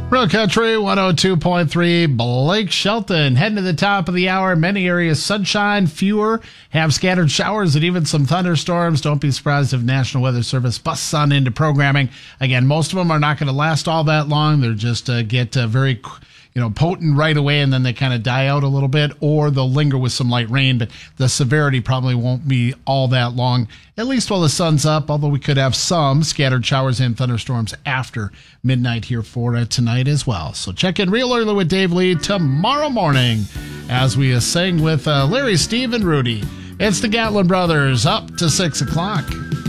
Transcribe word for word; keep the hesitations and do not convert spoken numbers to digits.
Real Country one oh two point three, Blake Shelton. Heading to the top of the hour. Many areas sunshine, fewer have scattered showers and even some thunderstorms. Don't be surprised if National Weather Service busts on into programming. Again, most of them are not going to last all that long. They're just uh, get uh, very you know, potent right away, and then they kind of die out a little bit, or they'll linger with some light rain, but the severity probably won't be all that long, at least while the sun's up, although we could have some scattered showers and thunderstorms after midnight here for uh, tonight as well. So check in real early with Dave Lee tomorrow morning as we uh, sing with uh, Larry, Steve, and Rudy. It's the Gatlin Brothers up to six o'clock.